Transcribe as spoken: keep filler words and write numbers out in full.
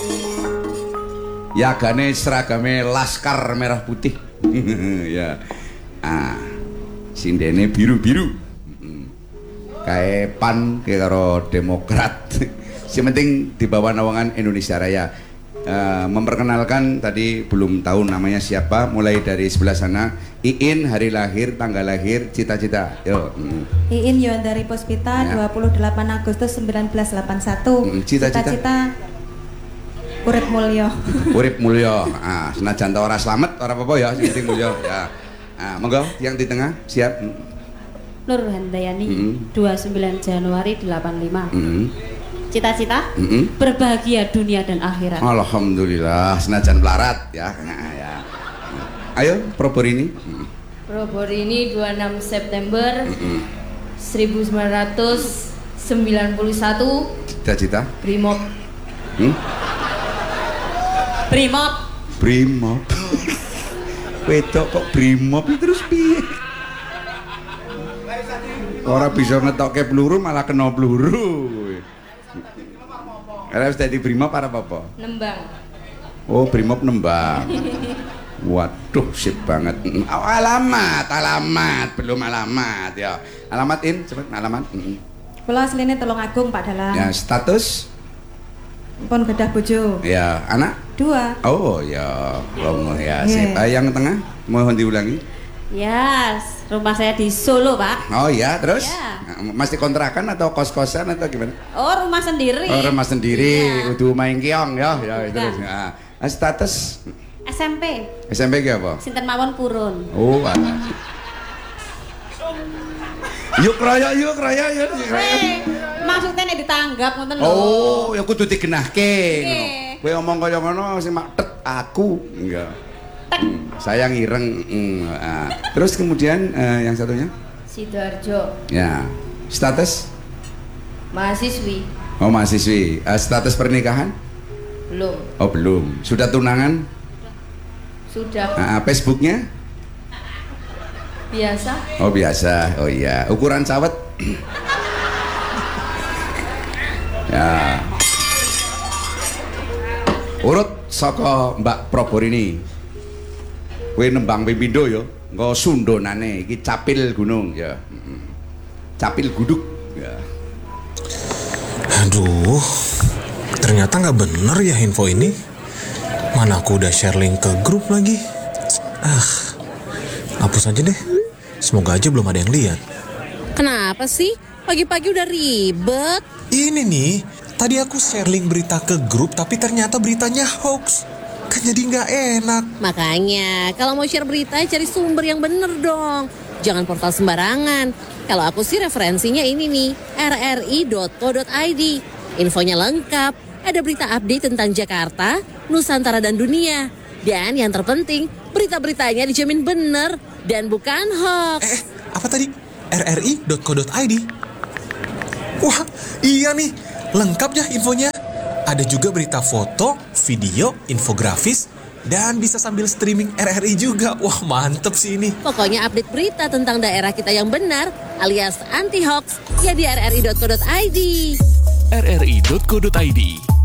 Yagane seragame Laskar Merah Putih. Ya. Ah. Sindene biru-biru. Kae PAN kae karo Demokrat. Yang penting di bawah naungan Indonesia Raya. Uh, memperkenalkan tadi belum tahu namanya siapa, mulai dari sebelah sana. Iin, hari lahir, tanggal lahir, cita-cita. Yo. Mm. Iin Yuandari Puspita, ya. dua puluh delapan Agustus seribu sembilan ratus delapan puluh satu. Mm, cita-cita urip mulya. Urip mulya. Ah, senajan ta ora slamet, ora apa-apa ya, sing penting mulya. Ya. Ah, monggo yang di tengah siap. Mm. Nur Handayani, mm. dua puluh sembilan Januari delapan puluh lima. Mm. Cita-cita mm -hmm. berbahagia dunia dan akhirat. Alhamdulillah, senajan pelarat ya. Nah, ya. Ayo Proborini. Mm. Proborini dua puluh enam September mm -hmm. seribu sembilan ratus sembilan puluh satu. Cita-cita Brimob. Hmm? Brimob. Brimob. Wedok kok Brimob terus piye? Orang bisa ngetokke peluru malah kena peluru. Harus jadi Brimob para apa? Nembang. Oh, Brimob nembang. Waduh, sip banget. Oh, alamat, alamat, belum alamat ya. Alamatin, cepet alamat. Kula asline Tulungagung Pak Dalang. Ya, status pun gadah bojo. Ya, anak? Dua. Oh, ya. Lomo ya, sip. Yeah. Yang tengah mohon diulangi. Ya, yes, rumah saya di Solo, Pak. Oh ya, terus? Ya. Masih kontrakan atau kos-kosan atau gimana? Oh, rumah sendiri. Oh, rumah sendiri. Ya. Udah main kiong ya, ya itu. Nah, status S M P. S M P ki apa? Sinten mawon purun. Oh, alah. Yuk raya, yuk raya, yuk raya. Hey, maksudnya nek ditanggap ngoten lho. Oh, ya kudu digenahke ngono. Kowe ngomong kaya ngono sing mak tet aku. Enggak. Hmm, saya ngireng. Hmm, ah. Terus kemudian uh, yang satunya? Sidoarjo. Ya. Status? Mahasiswi. Oh, mahasiswi. Uh, status pernikahan? Belum. Oh, belum. Sudah tunangan? Sudah. Uh, Facebooknya? Biasa. Oh, biasa. Oh iya. Ukuran sawet? Ya. Urut saka Mbak Proborini. Kowe nembang pindho ya, engko sundonane iki capil gunung ya. Capil guduk ya. Aduh. Ternyata nggak bener ya info ini. Mana aku udah share link ke grup lagi. Ah. Hapus aja deh. Semoga aja belum ada yang lihat. Kenapa sih? Pagi-pagi udah ribet. Ini nih, tadi aku share link berita ke grup tapi ternyata beritanya hoax. Kan jadi nggak enak. Makanya kalau mau share berita cari sumber yang bener dong. Jangan portal sembarangan. Kalau aku sih referensinya ini nih, r r i dot co dot i d. Infonya lengkap, ada berita update tentang Jakarta, Nusantara dan dunia. Dan yang terpenting, berita-beritanya dijamin bener dan bukan hoax. Eh, apa tadi? r r i dot co dot i d. Wah, iya nih, lengkap ya infonya. Ada juga berita foto, video, infografis, dan bisa sambil streaming R R I juga. Wah, mantep sih ini. Pokoknya update berita tentang daerah kita yang benar, alias anti-hoax, ya di r r i dot co dot i d. r r i dot co dot i d